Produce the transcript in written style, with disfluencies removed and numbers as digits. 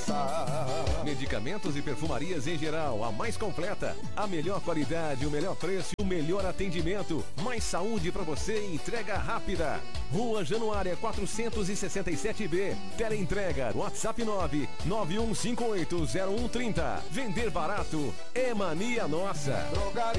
Medicamentos e perfumarias em geral, a mais completa. A melhor qualidade, o melhor preço e o melhor atendimento. Mais saúde pra você e entrega rápida. Rua Januária 467B. Teleentrega, WhatsApp 991580130. Vender barato é mania nossa.